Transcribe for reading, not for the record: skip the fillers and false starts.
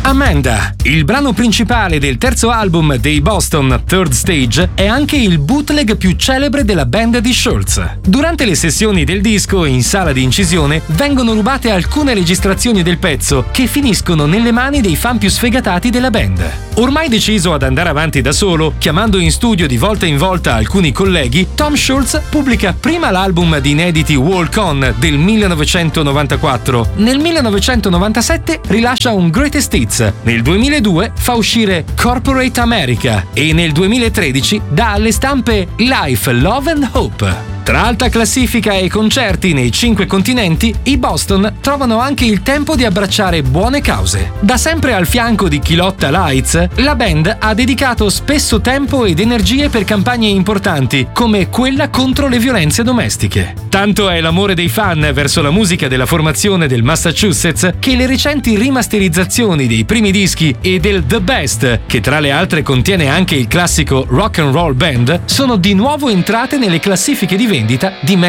Amanda, il brano principale del terzo album dei Boston, Third Stage, è anche il bootleg più celebre della band di Schultz. Durante le sessioni del disco in sala di incisione vengono rubate alcune registrazioni del pezzo che finiscono nelle mani dei fan più sfegatati della band. Ormai deciso ad andare avanti da solo, chiamando in studio di volta in volta alcuni colleghi, Tom Schultz pubblica prima l'album di inediti Walk On del 1994. Nel 1997 rilascia un Greatest Hits. Nel 2002 fa uscire Corporate America e nel 2013 dà alle stampe Life, Love and Hope. Tra alta classifica e concerti nei 5 continenti, i Boston trovano anche il tempo di abbracciare buone cause. Da sempre al fianco di chi lotta l'AIDS, la band ha dedicato spesso tempo ed energie per campagne importanti, come quella contro le violenze domestiche. Tanto è l'amore dei fan verso la musica della formazione del Massachusetts che le recenti rimasterizzazioni dei primi dischi e del The Best, che tra le altre contiene anche il classico Rock and Roll Band, sono di nuovo entrate nelle classifiche di vendita di